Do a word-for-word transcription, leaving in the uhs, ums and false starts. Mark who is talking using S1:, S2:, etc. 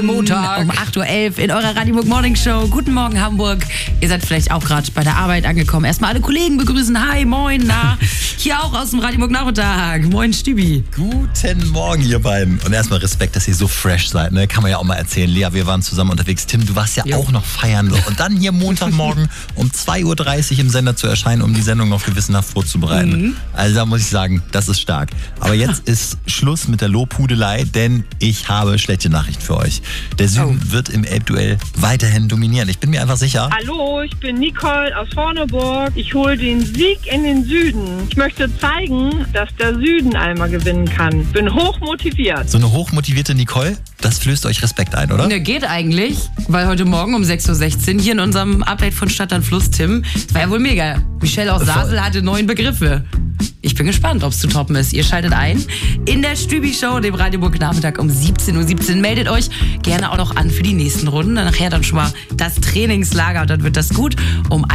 S1: Montag um acht Uhr elf in eurer Radio Burg Morning Show. Guten Morgen, Hamburg. Ihr seid vielleicht auch gerade bei der Arbeit angekommen. Erstmal alle Kollegen begrüßen. Hi, moin, na. Hier auch aus dem Radio Burg Nachmittag. Moin, Stübi.
S2: Guten Morgen, ihr beiden. Und erstmal Respekt, dass ihr so fresh seid. Ne? Kann man ja auch mal erzählen. Lea, wir waren zusammen unterwegs. Tim, du warst ja
S1: Jo.
S2: auch noch feiern. Und dann hier Montagmorgen um zwei Uhr dreißig im Sender zu erscheinen, um die Sendung noch gewissenhaft vorzubereiten.
S1: Mhm.
S2: Also da muss ich sagen, das ist stark. Aber jetzt ist Schluss mit der Lobhudelei, denn ich habe schlechte Nachricht für euch. Der Süden
S1: Oh.
S2: wird im Elbduell weiterhin dominieren. Ich bin mir einfach sicher.
S3: Hallo, ich bin Nicole aus Vorneburg. Ich hole den Sieg in den Süden. Ich möchte zeigen, dass der Süden einmal gewinnen kann. Bin hochmotiviert.
S2: So eine hochmotivierte Nicole, das flößt euch Respekt ein, oder?
S1: Ne, geht eigentlich, weil heute Morgen um sechs Uhr sechzehn hier in unserem Update von Stadt an Fluss, Tim, das war ja wohl mega. Michelle aus Sasel hatte neun Begriffe. Ich bin gespannt, ob es zu toppen ist. Ihr schaltet ein in der Stübi-Show, dem Radio Burg Nachmittag um siebzehn Uhr siebzehn. Meldet euch gerne auch noch an für die nächsten Runden. Dann nachher dann schon mal das Trainingslager und dann wird das gut. Um